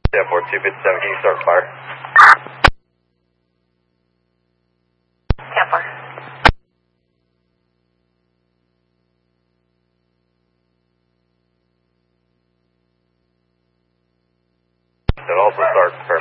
Yeah, 4257, can you start fire? 10-4. Then also start fire.